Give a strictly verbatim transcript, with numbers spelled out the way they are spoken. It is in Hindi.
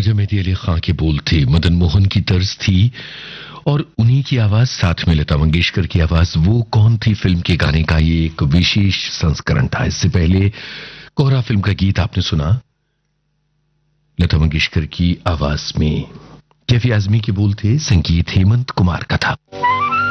ख्वाजा मेहदी अली खां के बोल थे, मदन मोहन की तर्ज थी और उन्हीं की आवाज साथ में लता मंगेशकर की आवाज। वो कौन थी फिल्म के गाने का ये एक विशेष संस्करण था। इससे पहले कोहरा फिल्म का गीत आपने सुना लता मंगेशकर की आवाज में। कैफी आजमी के बोल थे, संगीत हेमंत कुमार का था।